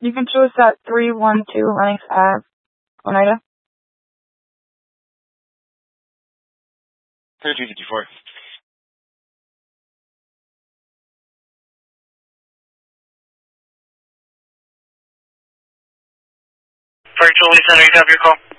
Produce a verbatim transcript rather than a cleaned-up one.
You can show us at three one two Lennox Ave, Oneida. thirty-two fifty-four. For Julie Center, you have your call.